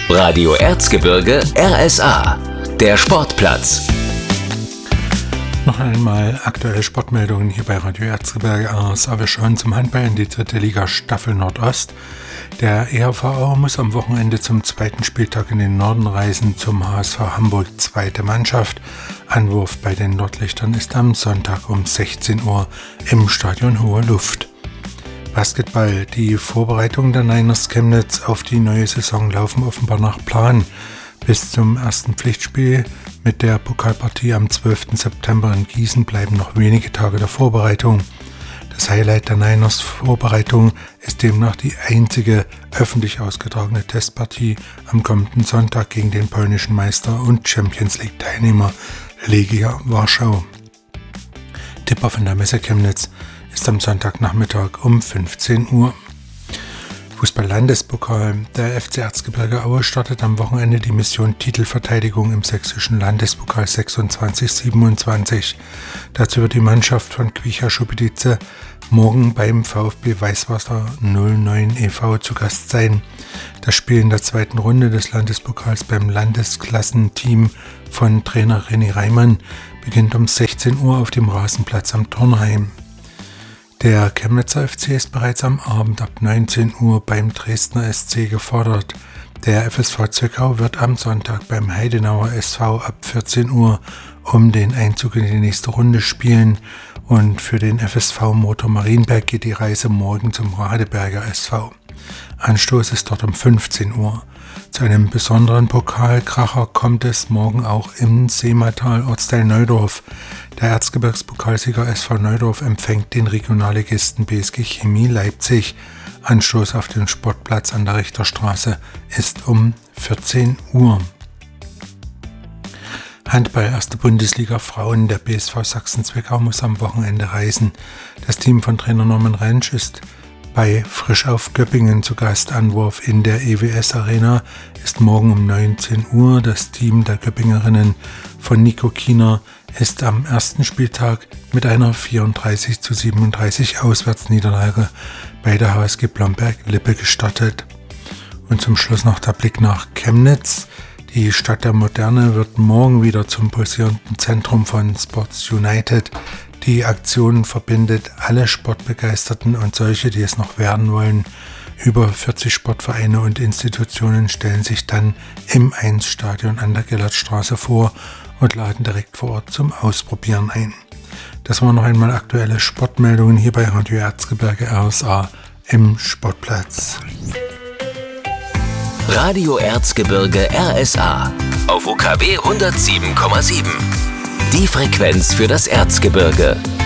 Radio Erzgebirge RSA, der Sportplatz. Noch einmal aktuelle Sportmeldungen hier bei Radio Erzgebirge RSA. Wir schauen zum Handball in die 3. Liga Staffel Nordost. Der EHV muss am Wochenende zum 2. Spieltag in den Norden reisen zum HSV Hamburg 2. Mannschaft. Anwurf bei den Nordlichtern ist am Sonntag um 16 Uhr im Stadion Hohe Luft. Basketball. Die Vorbereitungen der Niners Chemnitz auf die neue Saison laufen offenbar nach Plan. Bis zum ersten Pflichtspiel mit der Pokalpartie am 12. September in Gießen bleiben noch wenige Tage der Vorbereitung. Das Highlight der Niners Vorbereitung ist demnach die einzige öffentlich ausgetragene Testpartie am kommenden Sonntag gegen den polnischen Meister und Champions League Teilnehmer Legia Warschau. Tipper von der Messe Chemnitz ist am Sonntagnachmittag um 15 Uhr. Fußball-Landespokal. Der FC Erzgebirge Aue startet am Wochenende die Mission Titelverteidigung im sächsischen Landespokal 26-27. Dazu wird die Mannschaft von Quicha Schupedice morgen beim VfB Weißwasser 09 e.V. zu Gast sein. Das Spiel in der 2. Runde des Landespokals beim Landesklassenteam von Trainer René Reimann beginnt um 16 Uhr auf dem Rasenplatz am Turnheim. Der Chemnitzer FC ist bereits am Abend ab 19 Uhr beim Dresdner SC gefordert. Der FSV Zwickau wird am Sonntag beim Heidenauer SV ab 14 Uhr um den Einzug in die nächste Runde spielen und für den FSV Motor Marienberg geht die Reise morgen zum Radeberger SV. Anstoß ist dort um 15 Uhr. Zu einem besonderen Pokalkracher kommt es morgen auch im Seematal Ortsteil Neudorf. Der Erzgebirgspokalsieger SV Neudorf empfängt den Regionalligisten BSG Chemie Leipzig. Anstoß auf den Sportplatz an der Richterstraße ist um 14 Uhr. Handball 1. Bundesliga Frauen. Der BSV Sachsen-Zwickau muss am Wochenende reisen. Das Team von Trainer Norman Rentsch ist bei Frisch auf Göppingen zu Gast. Anwurf in der EWS Arena ist morgen um 19 Uhr. Das Team der Göppingerinnen von Nico Kiener ist am ersten Spieltag mit einer 34-37 Auswärtsniederlage bei der HSG Blomberg-Lippe gestartet. Und zum Schluss noch der Blick nach Chemnitz. Die Stadt der Moderne wird morgen wieder zum pulsierenden Zentrum von Sports United. Die Aktion verbindet alle Sportbegeisterten und solche, die es noch werden wollen. Über 40 Sportvereine und Institutionen stellen sich dann im 1-Stadion an der Gellertstraße vor und laden direkt vor Ort zum Ausprobieren ein. Das waren noch einmal aktuelle Sportmeldungen hier bei Radio Erzgebirge RSA im Sportplatz. Radio Erzgebirge RSA auf UKW 107,7. Die Frequenz für das Erzgebirge.